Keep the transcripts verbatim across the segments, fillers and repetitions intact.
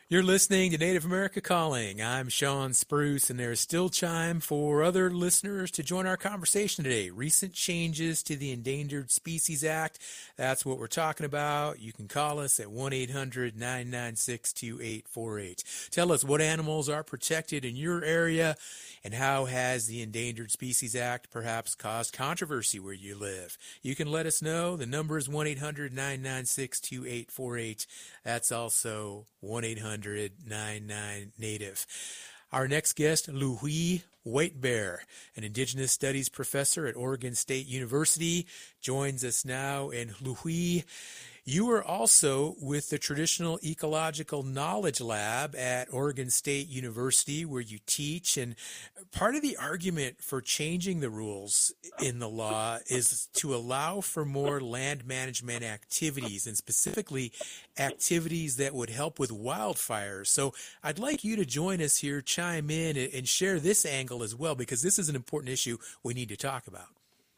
You're listening to Native America Calling. I'm Sean Spruce, and there's still time for other listeners to join our conversation today. Recent changes to the Endangered Species Act. That's what we're talking about. You can call us at one eight hundred nine nine six two eight four eight. Tell us what animals are protected in your area, and how has the Endangered Species Act perhaps caused controversy where you live. You can let us know. The number is one eight hundred nine nine six two eight four eight. That's also one eight hundred nine nine Native. Our next guest, Louis Whitebear, an Indigenous Studies professor at Oregon State University, joins us now. And Louis, you are also with the Traditional Ecological Knowledge Lab at Oregon State University, where you teach. And part of the argument for changing the rules in the law is to allow for more land management activities, and specifically activities that would help with wildfires. So I'd like you to join us here, chime in, and share this angle as well, because this is an important issue we need to talk about.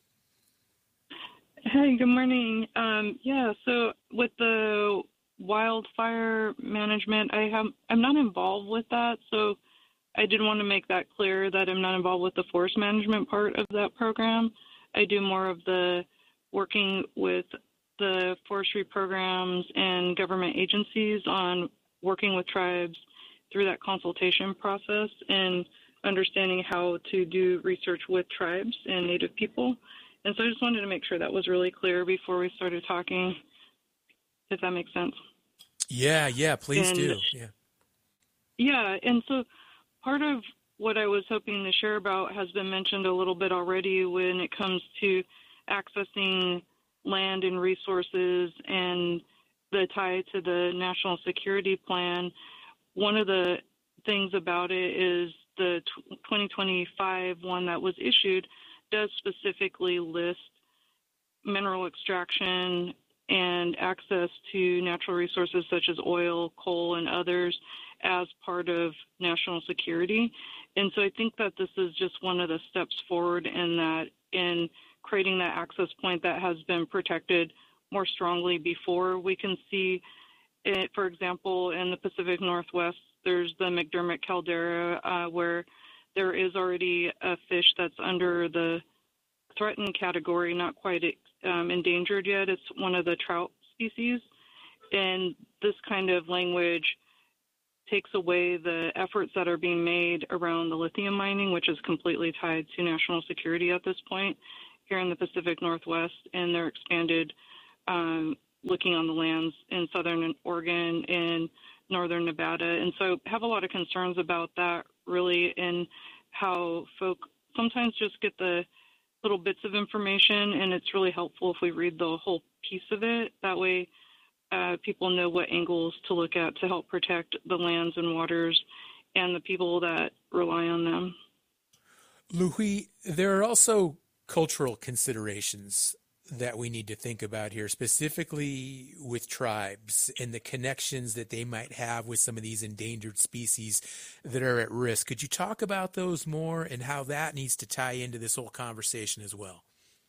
Hey, good morning. Um, yeah, so with the wildfire management, I have, I'm not involved with that, so I did want to make that clear that I'm not involved with the forest management part of that program. I do more of the working with the forestry programs and government agencies on working with tribes through that consultation process and understanding how to do research with tribes and Native people. And so I just wanted to make sure that was really clear before we started talking, if that makes sense. Yeah, yeah, please and, do. Yeah. Yeah, and so part of what I was hoping to share about has been mentioned a little bit already when it comes to accessing land and resources and the tie to the National Security Plan. One of the things about it is the twenty twenty-five one that was issued does specifically list mineral extraction and access to natural resources such as oil, coal, and others as part of national security. And so I think that this is just one of the steps forward in that, in creating that access point that has been protected more strongly before. We can see it, for example, in the Pacific Northwest, there's the McDermott caldera uh, where there is already a fish that's under the threatened category, not quite um, endangered yet. It's one of the trout species. And this kind of language takes away the efforts that are being made around the lithium mining, which is completely tied to national security at this point here in the Pacific Northwest, and their expanded um, looking on the lands in southern Oregon and northern Nevada. And so I have a lot of concerns about that, really, and how folk sometimes just get the little bits of information, and it's really helpful if we read the whole piece of it. That way uh, people know what angles to look at to help protect the lands and waters and the people that rely on them. Louis, there are also cultural considerations that we need to think about here, specifically with tribes and the connections that they might have with some of these endangered species that are at risk. Could you talk about those more and how that needs to tie into this whole conversation as well?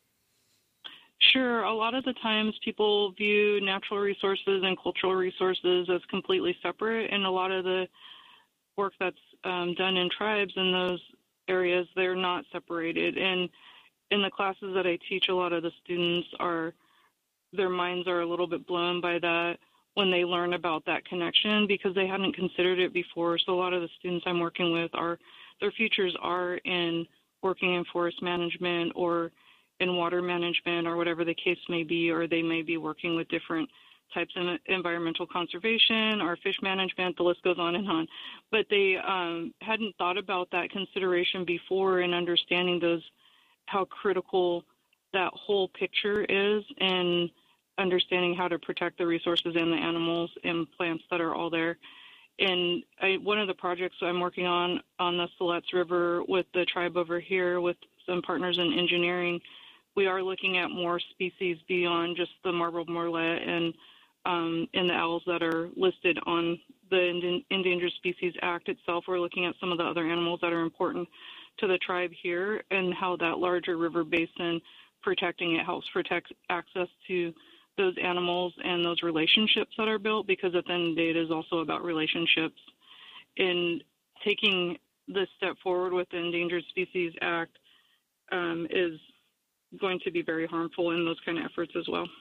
Sure. A lot of the times people view natural resources and cultural resources as completely separate, and a lot of the work that's um, done in tribes in those areas, they're not separated. And in the classes that I teach, a lot of the students are, their minds are a little bit blown by that when they learn about that connection because they hadn't considered it before. So a lot of the students I'm working with are, their futures are in working in forest management or in water management or whatever the case may be, or they may be working with different types of environmental conservation or fish management, the list goes on and on. But they um, hadn't thought about that consideration before and understanding those how critical that whole picture is and understanding how to protect the resources and the animals and plants that are all there. And I, one of the projects I'm working on on the Siletz River with the tribe over here with some partners in engineering, we are looking at more species beyond just the marbled murrelet and um, and the owls that are listed on the Endangered Species Act itself. We're looking at some of the other animals that are important to the tribe here and how that larger river basin, protecting it helps protect access to those animals and those relationships that are built, because at the end of the day, it is also about relationships. And taking this step forward with the Endangered Species Act um, is going to be very harmful in those kind of efforts as well.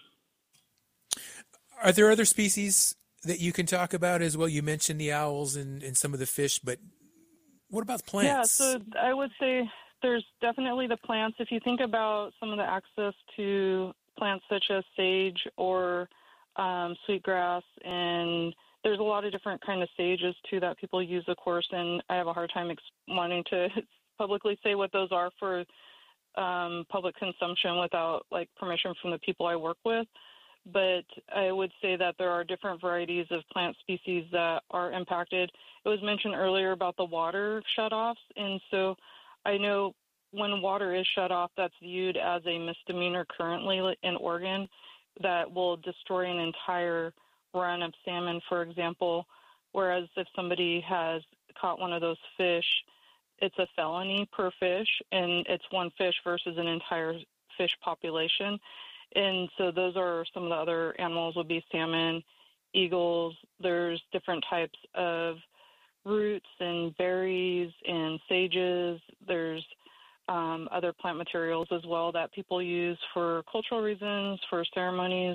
Are there other species that you can talk about as well? You mentioned the owls and, and some of the fish, but what about plants? Yeah, so I would say there's definitely the plants. If you think about some of the access to plants such as sage or um, sweetgrass, and there's a lot of different kind of sages too that people use, of course, and I have a hard time ex- wanting to publicly say what those are for um, public consumption without like permission from the people I work with. But I would say that there are different varieties of plant species that are impacted. It was mentioned earlier about the water shutoffs, and so I know when water is shut off, that's viewed as a misdemeanor currently in Oregon that will destroy an entire run of salmon, for example, whereas if somebody has caught one of those fish, it's a felony per fish, and it's one fish versus an entire fish population. And so those are some of the other animals would be salmon, eagles. There's different types of roots and berries and sages. There's um, other plant materials as well that people use for cultural reasons, for ceremonies,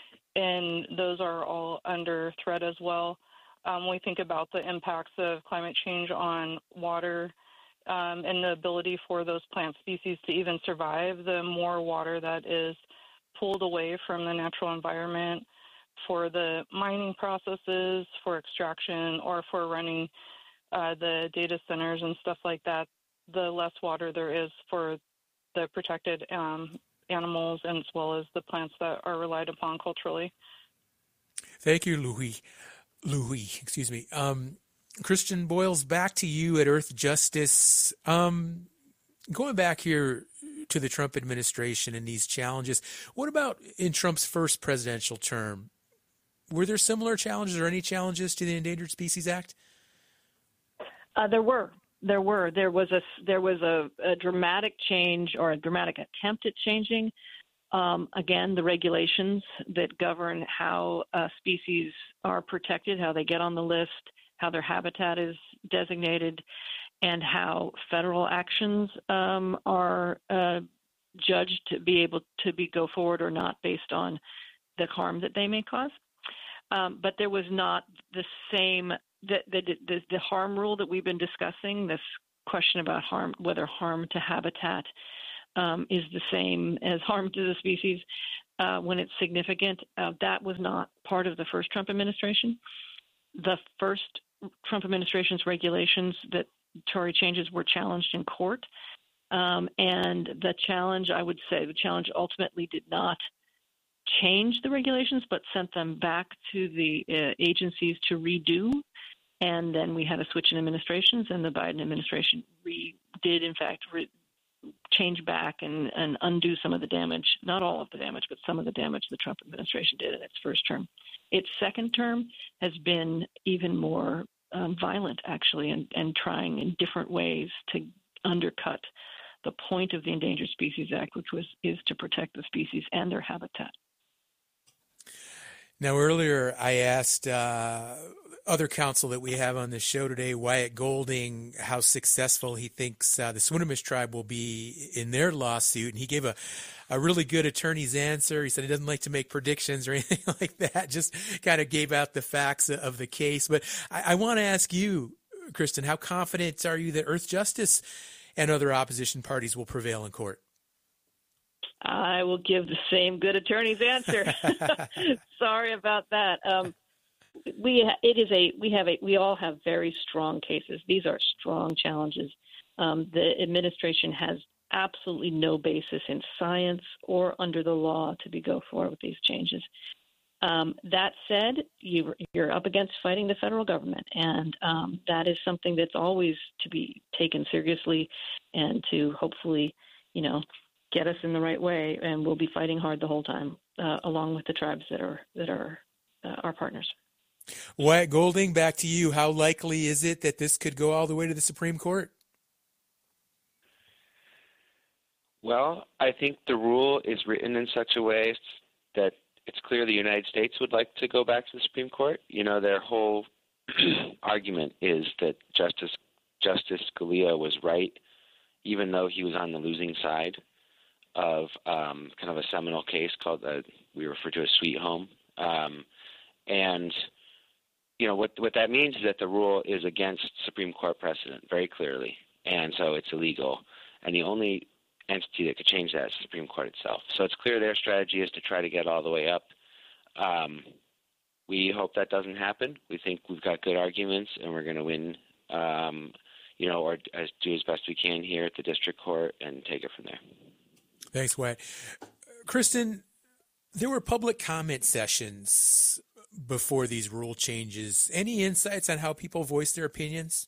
and those are all under threat as well. Um, when we think about the impacts of climate change on water um, and the ability for those plant species to even survive, the more water that is pulled away from the natural environment for the mining processes, for extraction, or for running uh, the data centers and stuff like that, the less water there is for the protected um, animals and as well as the plants that are relied upon culturally. Thank you, Louis. Louis, excuse me. Um, Christian Boyles, back to you at Earth Justice. Um, going back here to the Trump administration and these challenges, what about in Trump's first presidential term? Were there similar challenges or any challenges to the Endangered Species Act? Uh, there were. There were. There was a there was a, a dramatic change or a dramatic attempt at changing. Um, again, the regulations that govern how uh, species are protected, how they get on the list, how their habitat is designated, and how federal actions um, are uh, judged to be able to be go forward or not based on the harm that they may cause. Um, but there was not the same the, the the the harm rule that we've been discussing. This question about harm, whether harm to habitat um, is the same as harm to the species uh, when it's significant. Uh, that was not part of the first Trump administration. The first Trump administration's regulations that Tory changes were challenged in court. Um, and the challenge, I would say, the challenge ultimately did not change the regulations, but sent them back to the uh, agencies to redo. And then we had a switch in administrations, and the Biden administration re- did, in fact, re- change back and, and undo some of the damage, not all of the damage, but some of the damage the Trump administration did in its first term. Its second term has been even more um, violent, actually, and, and trying in different ways to undercut the point of the Endangered Species Act, which was is to protect the species and their habitat. Now, earlier I asked uh, other counsel that we have on the show today, Wyatt Golding, how successful he thinks uh, the Swinomish tribe will be in their lawsuit. And he gave a, a really good attorney's answer. He said he doesn't like to make predictions or anything like that, just kind of gave out the facts of the case. But I, I want to ask you, Kristen, how confident are you that Earth Justice and other opposition parties will prevail in court? I will give the same good attorney's answer. Sorry about that. Um, we it is a we have a we all have very strong cases. These are strong challenges. Um, the administration has absolutely no basis in science or under the law to be go forward with these changes. Um, that said, you, you're up against fighting the federal government, and um, that is something that's always to be taken seriously, and to hopefully, you know, get us in the right way. And we'll be fighting hard the whole time, uh, along with the tribes that are that are uh, our partners. Wyatt Golding, back to you. How likely is it that this could go all the way to the Supreme Court? Well, I think the rule is written in such a way that it's clear the United States would like to go back to the Supreme Court. You know, their whole argument is that Justice Justice Scalia was right, even though he was on the losing side of um, kind of a seminal case called, uh, we refer to as Sweet Home. Um, and, you know, what what that means is that the rule is against Supreme Court precedent very clearly, and so it's illegal. And the only entity that could change that is the Supreme Court itself. So it's clear their strategy is to try to get all the way up. Um, we hope that doesn't happen. We think we've got good arguments, and we're going to win, um, you know, or as, do as best we can here at the district court and take it from there. Thanks, Wyatt. Kristen, there were public comment sessions before these rule changes. Any insights on how people voiced their opinions?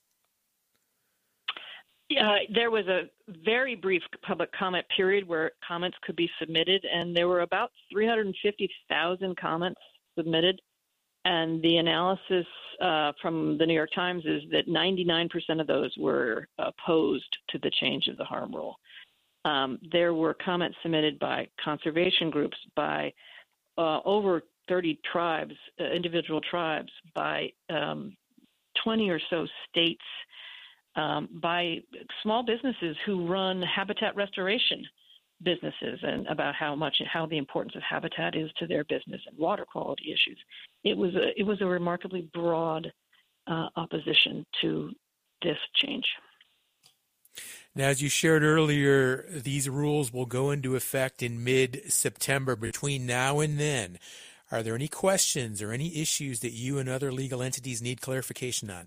Uh, there was a very brief public comment period where comments could be submitted, and there were about three hundred fifty thousand comments submitted. And the analysis uh, from the New York Times is that ninety-nine percent of those were opposed to the change of the harm rule. Um, there were comments submitted by conservation groups, by uh, over thirty tribes, uh, individual tribes, by um, twenty or so states, um, by small businesses who run habitat restoration businesses, and about how much how the importance of habitat is to their business and water quality issues. It was a, it was a remarkably broad uh, opposition to this change. Now, as you shared earlier, these rules will go into effect in mid-September. Between now and then, are there any questions or any issues that you and other legal entities need clarification on?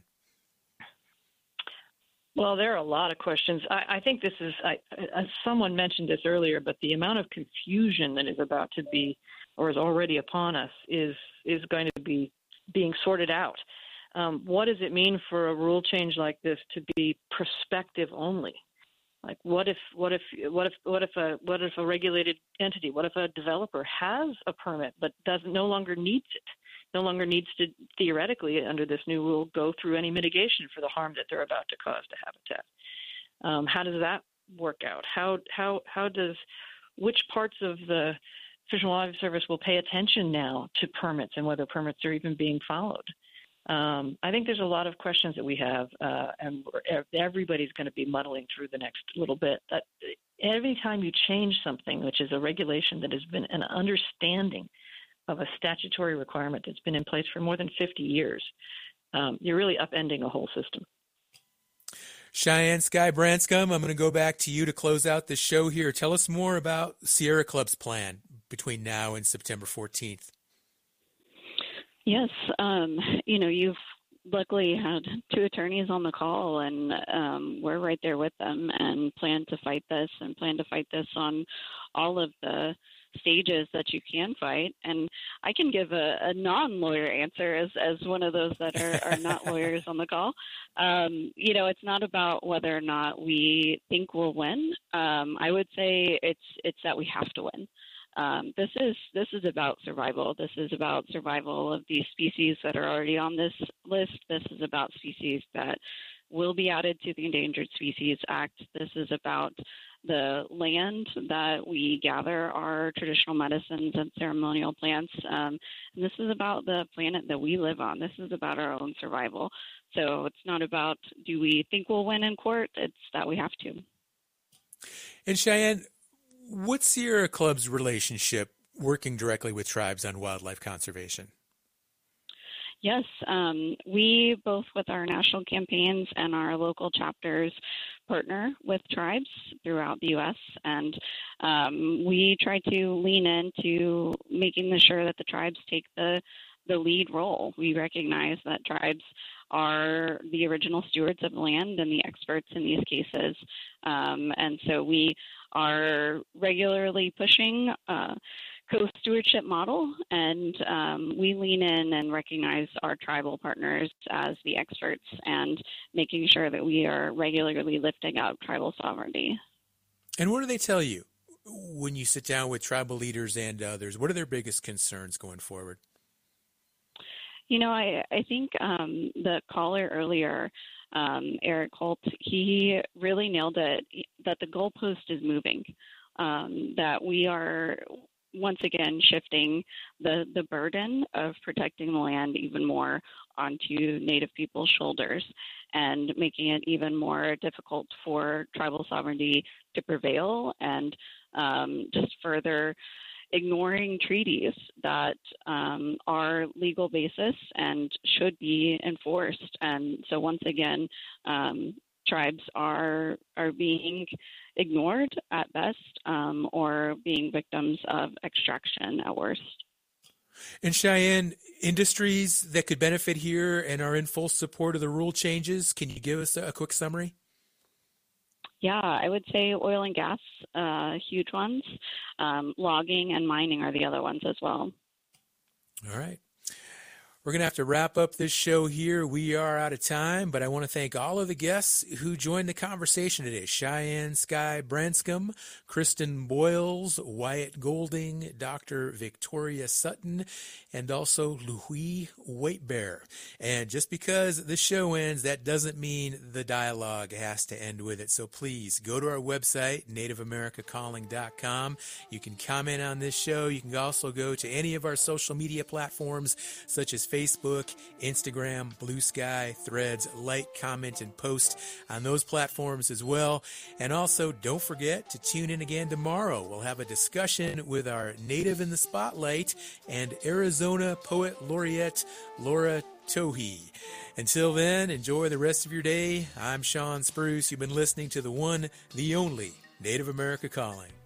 Well, there are a lot of questions. I, I think this is, I, as someone mentioned this earlier, but the amount of confusion that is about to be, or is already upon us, is is going to be being sorted out. Um, what does it mean for a rule change like this to be prospective only? Like, what if, what if, what if, what if a, what if a regulated entity, what if a developer has a permit but doesn't no longer needs it? No longer needs to, theoretically, under this new rule, go through any mitigation for the harm that they're about to cause to habitat. Um, how does that work out? How how how does which parts of the Fish and Wildlife Service will pay attention now to permits and whether permits are even being followed? Um, I think there's a lot of questions that we have, uh, and everybody's going to be muddling through the next little bit. That every time you change something, which is a regulation that has been an understanding of a statutory requirement that's been in place for more than fifty years, um, you're really upending a whole system. Cheyenne Sky Branscombe, I'm going to go back to you to close out the show here. Tell us more about Sierra Club's plan between now and September fourteenth. Yes, um, you know, you've luckily had two attorneys on the call, and um, we're right there with them and plan to fight this and plan to fight this on all of the stages that you can fight. And I can give a, a non-lawyer answer as, as one of those that are, are not lawyers on the call. Um, you know, it's not about whether or not we think we'll win. Um, I would say it's it's that we have to win. Um, this is this is about survival. This is about survival of these species that are already on this list. This is about species that will be added to the Endangered Species Act. This is about the land that we gather our traditional medicines and ceremonial plants. Um, and this is about the planet that we live on. This is about our own survival. So it's not about do we think we'll win in court, it's that we have to. And Cheyenne, what's Sierra Club's relationship working directly with tribes on wildlife conservation? Yes, um, we both with our national campaigns and our local chapters partner with tribes throughout the U S, and um, we try to lean into making sure that the tribes take the, the lead role. We recognize that tribes are the original stewards of land and the experts in these cases, um, and so we are regularly pushing uh, co-stewardship model, and um, we lean in and recognize our tribal partners as the experts and making sure that we are regularly lifting up tribal sovereignty. And what do they tell you when you sit down with tribal leaders and others? What are their biggest concerns going forward? You know, I, I think um, the caller earlier, um, Eric Holt, he really nailed it, that the goalpost is moving, um, that we are once again shifting the, the burden of protecting the land even more onto Native people's shoulders and making it even more difficult for tribal sovereignty to prevail, and um, just further ignoring treaties that um, are legal basis and should be enforced. And so once again, um, tribes are are being ignored at best, um, or being victims of extraction at worst. And Cheyenne, industries that could benefit here and are in full support of the rule changes, can you give us a quick summary? Yeah, I would say oil and gas, uh, huge ones. Um, logging and mining are the other ones as well. All right. We're going to have to wrap up this show here. We are out of time, but I want to thank all of the guests who joined the conversation today. Cheyenne Skye Branscombe, Kristen Boyles, Wyatt Golding, Doctor Victoria Sutton, and also Louis Waitbear. And just because the show ends, that doesn't mean the dialogue has to end with it. So please go to our website, native america calling dot com. You can comment on this show. You can also go to any of our social media platforms, such as Facebook, Instagram, Blue Sky, Threads, like, comment, and post on those platforms as well. And also, don't forget to tune in again tomorrow. We'll have a discussion with our Native in the Spotlight and Arizona Poet Laureate, Laura Tohe. Until then, enjoy the rest of your day. I'm Sean Spruce. You've been listening to the one, the only Native America Calling.